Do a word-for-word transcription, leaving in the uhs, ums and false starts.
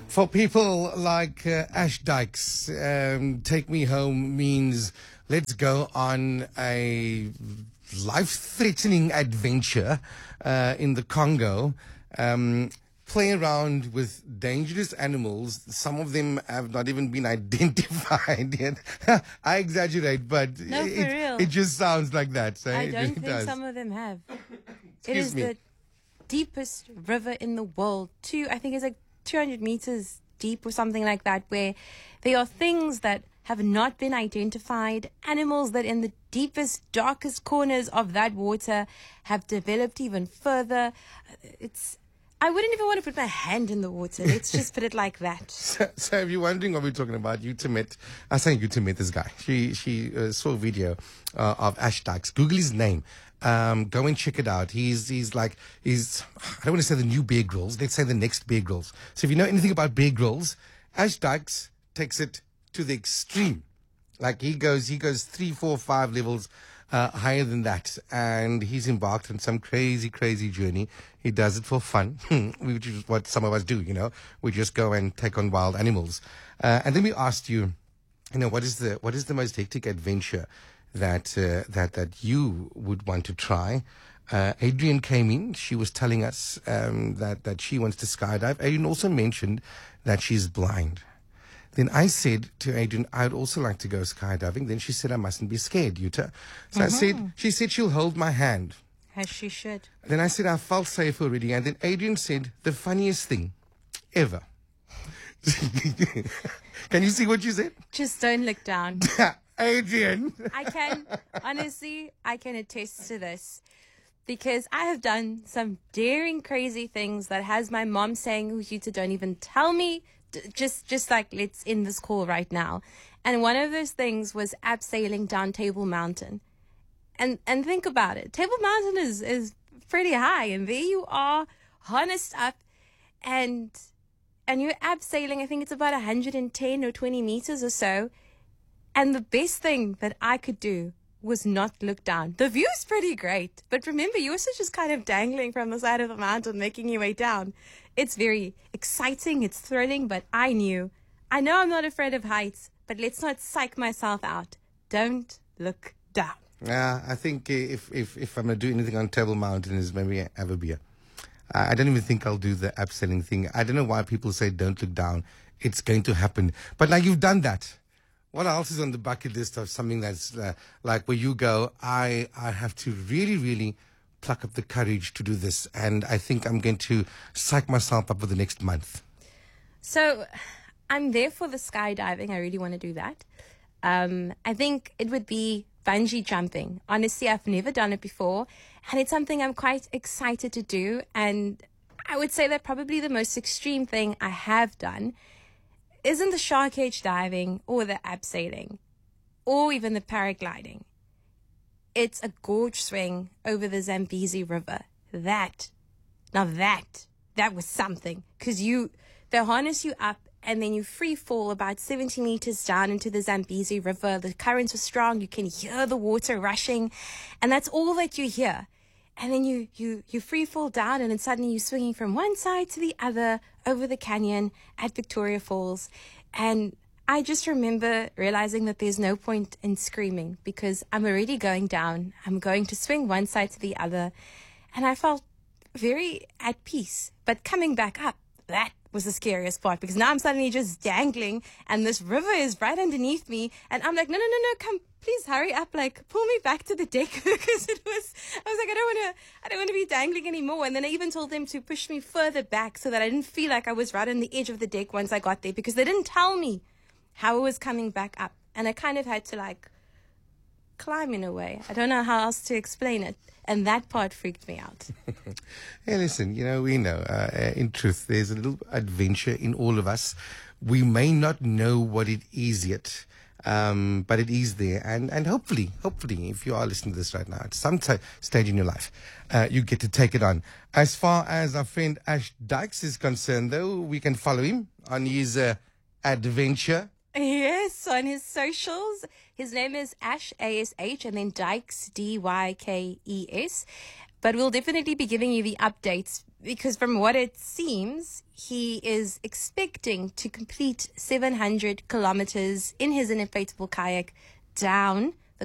For people like uh, Ash Dykes, um, Take Me Home means let's go on a life-threatening adventure uh, in the Congo. Um, play around with dangerous animals. Some of them have not even been identified yet. I exaggerate, but No, for it, real. it just sounds like that. So I it don't really think does. some of them have. It Excuse is me. the deepest river in the world. Two, I think it's like two hundred meters deep or something like that, where there are things that have not been identified, animals that in the deepest, darkest corners of that water have developed even further. It's, I wouldn't even want to put my hand in the water. Let's just put it like that. So, so if you're wondering what we're talking about, Utimate, I say Utimate, this guy. She she uh, saw a video uh, of Ash Dykes. Google his name. Um, go and check it out. He's he's like he's I don't want to say the new Bear Grylls. Let's say the next Bear Grylls. So if you know anything about Bear Grylls, Ash Dykes takes it to the extreme. Like he goes he goes three, four, five levels uh, higher than that, and he's embarked on some crazy, crazy journey. He does it for fun, which is what some of us do. You know, we just go and take on wild animals. Uh, and then we asked you, you know, what is the what is the most hectic adventure that uh, that that you would want to try? Uh, Adrian came in. She was telling us um, that that she wants to skydive. Adrian also mentioned that she's blind. Then I said to Adrian, I'd also like to go skydiving. Then she said, I mustn't be scared, Yuta. So I said, she said she'll hold my hand. As she should. Then I said, I felt safe already. And then Adrian said, the funniest thing ever. Can you see what you said? Just don't look down. Adrian. I can, honestly, I can attest to this. Because I have done some daring, crazy things that has my mom saying, oh, Yuta, don't even tell me. D- just, just like, let's end this call right now. And one of those things was abseiling down Table Mountain. And and think about it. Table Mountain is, is pretty high. And there you are, harnessed up. And and you're abseiling, I think it's about one hundred ten or twenty meters or so. And the best thing that I could do was not look down. The view's pretty great, but remember, you're also just kind of dangling from the side of the mountain, making your way down. It's very exciting, it's thrilling, but I knew, I know I'm not afraid of heights, but let's not psych myself out. Don't look down. Yeah, I think uh, if, if, if I'm going to do anything on Table Mountain is maybe have a beer. I don't even think I'll do the abseiling thing. I don't know why people say don't look down. It's going to happen. But now you've done that. What else is on the bucket list of something that's uh, like where you go, I, I have to really, really pluck up the courage to do this. And I think I'm going to psych myself up for the next month. So I'm there for the skydiving. I really want to do that. Um, I think it would be bungee jumping. Honestly, I've never done it before. And it's something I'm quite excited to do. And I would say that probably the most extreme thing I have done isn't the shark cage diving or the abseiling or even the paragliding. It's a gorge swing over the Zambezi River. That, now that, that was something. Because you, they harness you up and then you free fall about seventy meters down into the Zambezi River. The currents are strong. You can hear the water rushing. And that's all that you hear. And then you, you, you free fall down and then suddenly you're swinging from one side to the other over the canyon at Victoria Falls. And I just remember realizing that there's no point in screaming because I'm already going down. I'm going to swing one side to the other. And I felt very at peace. But coming back up, that was the scariest part because now I'm suddenly just dangling and this river is right underneath me. And I'm like, no, no, no, no, come. Please hurry up, like pull me back to the deck because it was, I was like, I don't want to, I don't want to be dangling anymore. And then I even told them to push me further back so that I didn't feel like I was right on the edge of the deck once I got there because they didn't tell me how it was coming back up. And I kind of had to like climb in a way. I don't know how else to explain it. And that part freaked me out. Hey, listen, you know, we know, uh, in truth, there's a little adventure in all of us. We may not know what it is yet. Um, but it is there, and, and hopefully, hopefully, if you are listening to this right now, at some t- stage in your life, uh, you get to take it on. As far as our friend Ash Dykes is concerned, though, we can follow him on his uh, adventure. Yes, on his socials. His name is Ash, A S H, and then Dykes, D Y K E S. But we'll definitely be giving you the updates because from what it seems, he is expecting to complete seven hundred kilometers in his inflatable kayak down